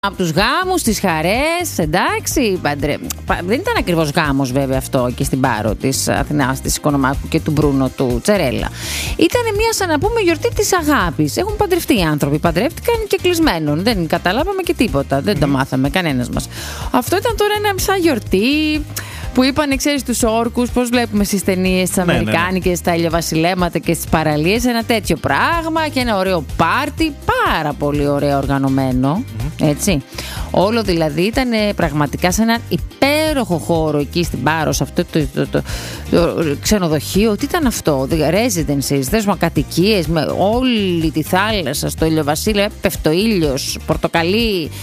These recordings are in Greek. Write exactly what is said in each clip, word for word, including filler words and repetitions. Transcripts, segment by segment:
Από τους γάμους, τις χαρές, εντάξει, παντρε... δεν ήταν ακριβώς γάμος βέβαια αυτό και στην Πάρο της Αθηνάς, της Οικονομάκου και του Μπρούνο του Τσερέλα. Ήταν μια, σαν να πούμε, γιορτή της αγάπης. Έχουν παντρευτεί οι άνθρωποι, παντρεύτηκαν και κλεισμένων. Δεν καταλάβαμε και τίποτα, δεν το μάθαμε κανένας μας. Αυτό ήταν τώρα ένα σαν γιορτή που είπανε, ξέρεις, τους όρκους, πώς βλέπουμε στις ταινίες τις αμερικάνικες, ναι, ναι, ναι. τα ηλιοβασιλέματα και στις παραλίες, ένα τέτοιο πράγμα και ένα ωραίο πάρτι, πάρα πολύ ωραίο οργανωμένο, mm-hmm. έτσι. Όλο δηλαδή ήταν πραγματικά σε έναν υπέροχο χώρο εκεί στην Πάρο, σε αυτό το, το, το, το, το ξενοδοχείο. Τι ήταν αυτό, residences, δέσμα κατοικίες με όλη τη θάλασσα στο ηλιοβασίλεμα, έπεφτε ο ήλιος, πορτοκαλί.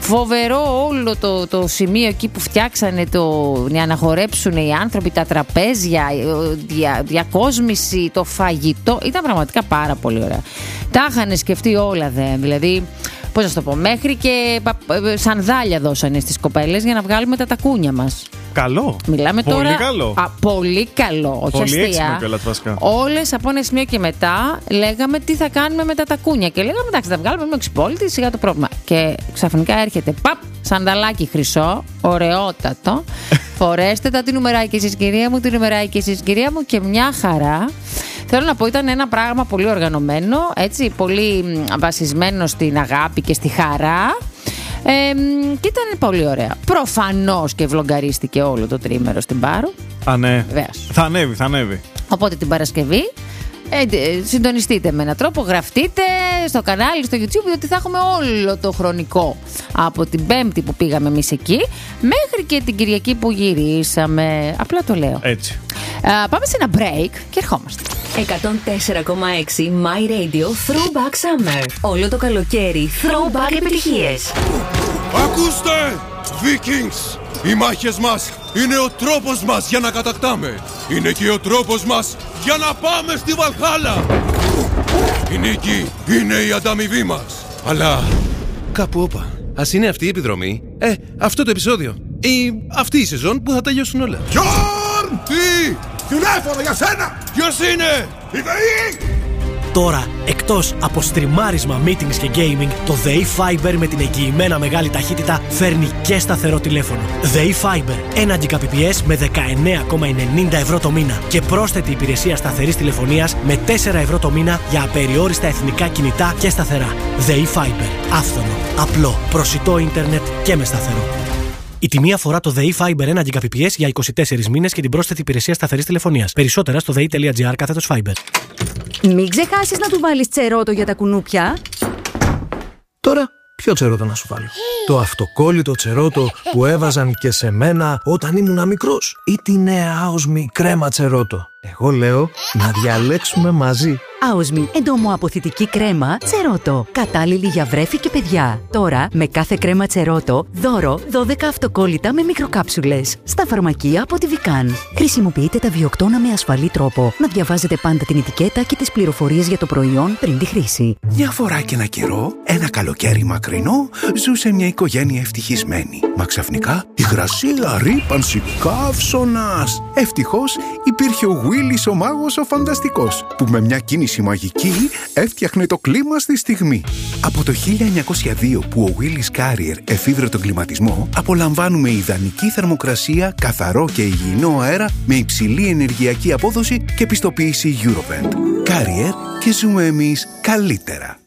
Φοβερό όλο το, το σημείο εκεί που φτιάξανε το, για να χορέψουν οι άνθρωποι, τα τραπέζια, δια, διακόσμηση, το φαγητό. Ήταν πραγματικά πάρα πολύ ωραία. Τα είχαν σκεφτεί όλα δε, δηλαδή, πώς να το πω, μέχρι και σανδάλια δώσανε στις κοπέλες για να βγάλουμε τα τακούνια μας. Καλό. Μιλάμε πολύ τώρα. Καλό. Α, πολύ καλό. Όχι πολύ αστεία. Όλες από ένα σημείο και μετά λέγαμε τι θα κάνουμε με τα τακούνια. Και λέγαμε εντάξει, θα βγάλουμε με εξυπόλυτη, σιγά το πρόβλημα. Και ξαφνικά έρχεται παπ, σανταλάκι χρυσό, ωραιότατο. Φορέστε τα, τη νουμεράκι εσείς κυρία μου, τη νουμεράκι εσείς κυρία μου, και μια χαρά. Θέλω να πω, ήταν ένα πράγμα πολύ οργανωμένο, έτσι, πολύ βασισμένο στην αγάπη και στη χαρά. Ε, και ήταν πολύ ωραία. Προφανώς και βλογκαρίστηκε όλο το τρίμερο στην Πάρο. Α, ναι. Βεβαίως. Θα ανέβει, θα ανέβει. Οπότε την Παρασκευή ε, συντονιστείτε με έναν τρόπο, γραφτείτε στο κανάλι, στο YouTube, διότι θα έχουμε όλο το χρονικό από την Πέμπτη που πήγαμε εμείς εκεί μέχρι και την Κυριακή που γυρίσαμε. Απλά το λέω. Έτσι. Α, πάμε σε ένα break και ερχόμαστε. εκατόν τέσσερα κόμμα έξι My Radio Throwback Summer. Όλο το καλοκαίρι Throwback επιτυχίες. Ακούστε, Vikings! Οι μάχες μας είναι ο τρόπος μας για να κατακτάμε. Είναι και ο τρόπος μας για να πάμε στη Βαλχάλα. Η νίκη είναι η ανταμοιβή μας. Αλλά κάπου όπα, ας είναι αυτή η επιδρομή, ε, αυτό το επεισόδιο ή αυτή η σεζόν που θα τελειώσουν όλα. Γιόρν! Τι! Τηλέφωνο για σένα! Ποιος είναι? Η ΔΕΗ! Τώρα, εκτός από στριμάρισμα, meetings και gaming, το ΔΕΗ Fiber με την εγγυημένα μεγάλη ταχύτητα φέρνει και σταθερό τηλέφωνο. ΔΕΗ Fiber, ένα Gbps με δεκαεννέα κόμμα ενενήντα ευρώ το μήνα και πρόσθετη υπηρεσία σταθερής τηλεφωνίας με τέσσερα ευρώ το μήνα για απεριόριστα εθνικά κινητά και σταθερά. ΔΕΗ Fiber, άφθονο, απλό, προσιτό ίντερνετ και με σταθερό. Η τιμή αφορά το ΔΕΗ Fiber ένα Gbps για είκοσι τέσσερις μήνες και την πρόσθετη υπηρεσία σταθερής τηλεφωνίας. Περισσότερα στο δei.gr κάθετος Fiber. Μην ξεχάσεις να του βάλεις τσερότο για τα κουνούπια. Τώρα, ποιο τσερότο να σου βάλω? Το αυτοκόλλητο τσερότο που έβαζαν και σε μένα όταν ήμουν μικρός, ή τη νέα Άοσμη κρέμα τσερότο? Εγώ λέω να διαλέξουμε μαζί. Άοσμη, εντομοαποθητική κρέμα τσερότο. Κατάλληλη για βρέφη και παιδιά. Τώρα, με κάθε κρέμα τσερότο, δώρο δώδεκα αυτοκόλλητα με μικροκάψουλες. Στα φαρμακεία από τη Βικάν. Χρησιμοποιείτε τα βιοκτώνα με ασφαλή τρόπο. Να διαβάζετε πάντα την ετικέτα και τις πληροφορίες για το προϊόν πριν τη χρήση. Μια φορά και ένα καιρό, ένα καλοκαίρι μακρινό, ζούσε μια οικογένεια ευτυχισμένη. Μα ξαφνικά, υγρασία, ρύπανση, καύσωνας. Ευτυχώς υπήρχε ο Willis ο μάγος ο φανταστικός, που με μια κίνηση μαγική έφτιαχνε το κλίμα στη στιγμή. Από το χίλια εννιακόσια δύο που ο Willis Carrier εφήβρε τον κλιματισμό, απολαμβάνουμε ιδανική θερμοκρασία, καθαρό και υγιεινό αέρα με υψηλή ενεργειακή απόδοση και πιστοποίηση Eurovent. Carrier, και ζούμε εμείς καλύτερα.